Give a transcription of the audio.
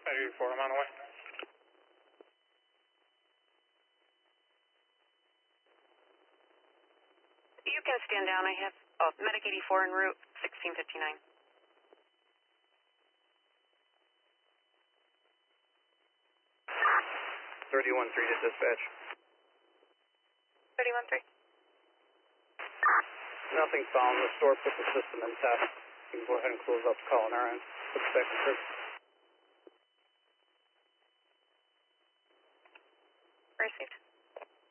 Medic 84, I'm on the way. You can stand down. I have Medic 84 en route, 1659. 31-3 to dispatch. 31-3. Nothing found. The store put the system in test. You can go ahead and close up the call on our end. Put it back in service. Received.